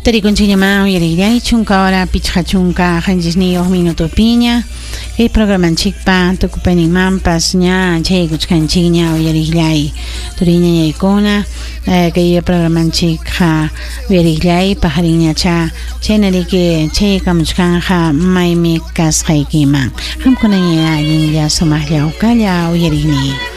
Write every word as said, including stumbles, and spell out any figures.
Tarikunchillama uyariklay chunka hora pichqa chunka qanchis minuto piña kay programanchikpa tukupayninmanpas ña chaykuchkanchik ña uyariklay turiñañaykuna kay programanchikqa uyariklay pajarinñacha chaynariki chay kamuchkanja maymi kasqaykiman qamkuna ña allinlla sumaqlla uqalla uyarikni.